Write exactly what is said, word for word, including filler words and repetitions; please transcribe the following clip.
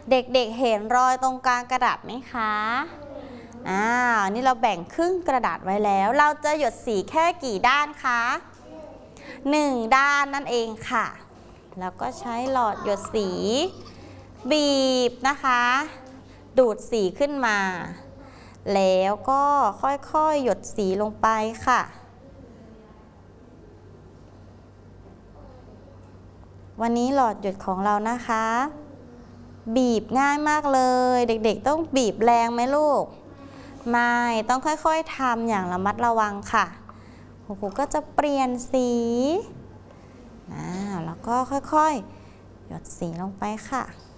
เด็กๆ เ, เห็นรอยตรงกลางกระดาษไหมคะอ่านี่เราแบ่งครึ่งกระดาษไว้แล้วเราจะหยดสีแค่กี่ด้านคะหนึ่งด้านนั่นเองค่ะแล้วก็ใช้หลอดหยดสีบีบนะคะดูดสีขึ้นมาแล้วก็ค่อยๆหยดสีลงไปค่ะวันนี้หลอดหยดของเรานะคะบีบง่ายมากเลยเด็กๆต้องบีบแรงไหมลูกไม่ต้องค่อยๆทำอย่างระมัดระวังค่ะครูก็จะเปลี่ยนสีอ่าแล้วก็ค่อยๆหยดสีลงไปค่ะ